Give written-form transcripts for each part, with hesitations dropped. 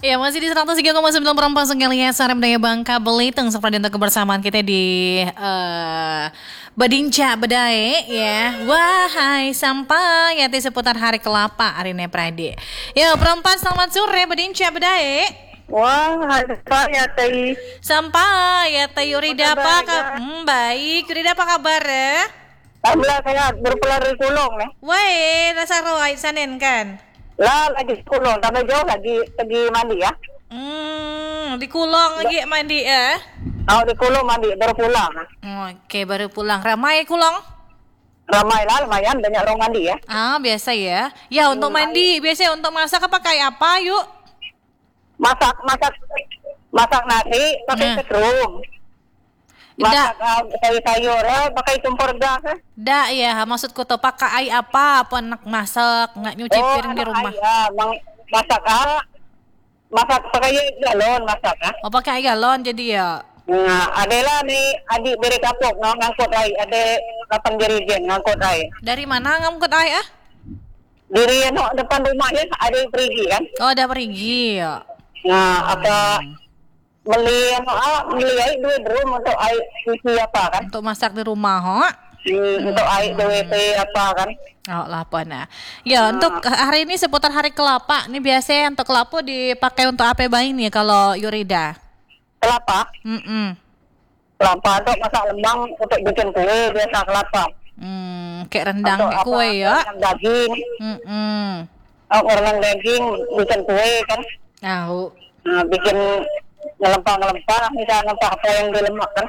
Ya, masih di 103,9 Perempuan Senggalian Sarem Daya Bangka Belitung. Seperti untuk kebersamaan kita di Badinca Bedae ya. Wahai sampai yati seputar hari kelapa Arine Prade. Ya, perempuan selamat sore Badinca Bedae. Wah, apa ya Teh? Sampai ya Teh Yurida apa kabar? Baik, Yurida apa kabar ya? Alhamdulillah saya berpulang dari Kulong nih. Weh, rasa roai sanen kan? Lah lagi di Kulong, tambah jauh lagi pergi mandi ya. Di Kulong lagi mandi ya? Oh di Kulong mandi baru pulang. Oke, baru pulang. Ramai Kulong? Ramai lah, lumayan banyak orang mandi ya. Biasa ya. Ya, untuk mandi, biasanya untuk masak apa kayak apa yuk? Masak nasi pakai setrum. Masak sayur-sayur pakai kompor gas. Dak ya, maksudku tuh pakai apa nak masak, nggak nyuci piring di rumah. Masak pakai galon masak ah. Oh, pakai galon jadi ya. Nah, adalah nih adik beri kapok ngangkut air, ada 8 jerigen ngangkut air. Dari mana ngangkut air ah? Diri depan rumahnya ada yang pergi kan? Oh, ada pergi ya. Nah, beli air dua drum untuk air suci apa kan? Untuk masak di rumah, Untuk air DWP apa kan? Oh, lapor nah. Ya, untuk hari ini seputar hari kelapa. Ini biasanya untuk kelapa dipakai untuk apa baik nih kalau Yurida? Kelapa? Kelapa untuk masak lembang untuk bikin kue biasa kelapa. Kayak rendang kayak kue ya. Daging. Rendang daging bikin kue kan? Tahu. Nah, bikin ngelempah misalnya ngelempah apa yang dilemak kan?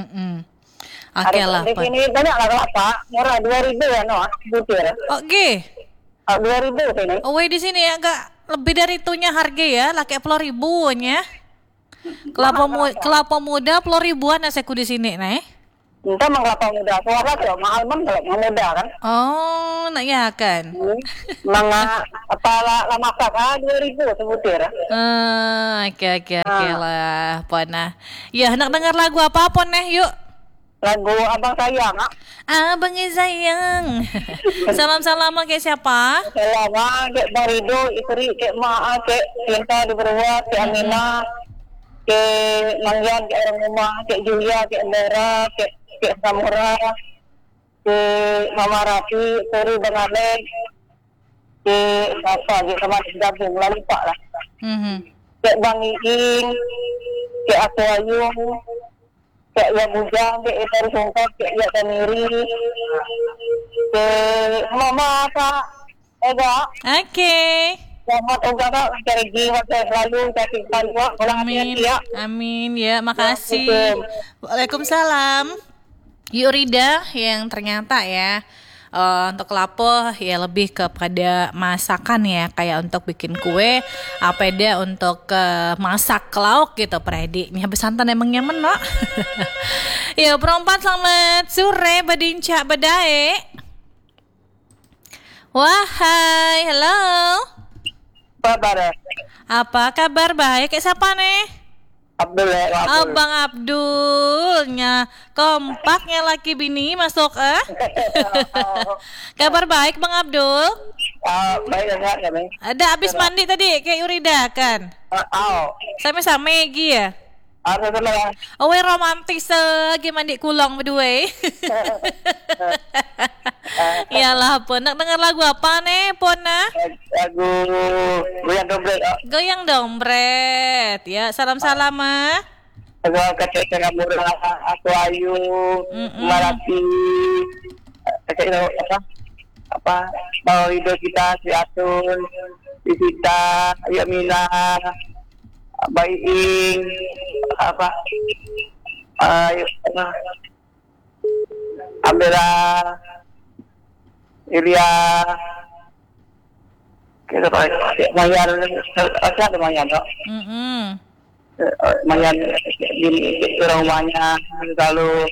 Oke lah. Di sini banyak lah kelapa, murah 2.000 ya butir. Oke. 2.000 sini. Oh, di sini agak lebih dari itunya harga ya, lah kayak 10.000 nya. Kelapa muda 10.000-an aku di sini nih. Entah mang kelapa muda, suara tuh mahal kalau muda kan. Oh, nak ya kan. Apa lah masak 2.000 sebutir. Oke lah, Pona. Ya, nak dengar lagu apa pun nih, yuk. Lagu Abang Sayang, Abang Sayang. Salam-salam ke siapa? Salam ke Barido, istri ke Mak, ke Cinta di Berwa, ke Amina, ke Mangyan, ke orang rumah, ke Julia, ke Endera, ke Samura, ke Mama Rafi, Suri Bang Alek, ke siapa, ke teman gabung, lalu Pak lah. Ke Bang Iing, ke Aku Ayung, ke Ya Bujang, ke Etar Sungkap, ke Ya Taniri, ke Mama Kak Ega. Oke. Selamat Kak, cari jiwa saya selalu kasih bantuan. Amin. Amin ya, makasih. Waalaikumsalam. Yurida yang ternyata ya untuk kelapa ya lebih kepada masakan ya, kayak untuk bikin kue, apa ada untuk masak lauk gitu Predi. Ini habis santan emang nyaman no. Ya, perempuan selamat sore Badinca Bedae. Wahai, halo. Apa kabar baik? Kayak siapa nih? Abdul. Abang Abdulnya kompaknya laki bini masuk Kabar baik Bang Abdul? Baik ya, Bang. Ada habis mandi tadi kayak Yurida kan? Sama-sama Gi ya? Oh, romantis lagi mandi kulong berdua. Iyalah pun nak dengar lagu apa nih Pona? Lagu Goyang Dompet. Goyang Dompet. Ya, salam-salam Lagu Kacau Tengah Murah, Aku Ayu, Marapi, apa mau hidup kita si Atun, si Sita, Yamina, Bayiing, Amira, Ilya, kita pakai Mayan, ada Mayan, Mayan di rumahnya lalu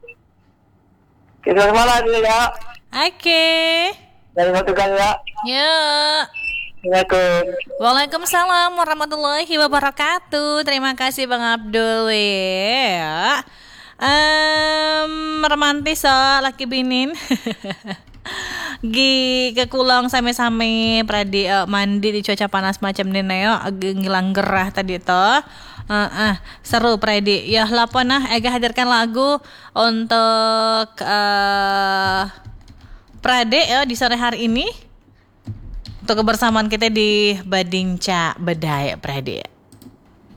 kita malah dulu ya. Oke. Dari satu kali ya. Ya. Assalamualaikum. Waalaikumsalam warahmatullahi wabarakatuh. Terima kasih Bang Abdul ya. Romantis laki binin. Gi kekulong same-same pradi mandi di cuaca panas macam ni neo ngilang gerah tadi toh. Seru pradi. Ya lapon Ega hadirkan lagu untuk Prade ya di sore hari ini. Untuk kebersamaan kita di Badingca Bedai Prade.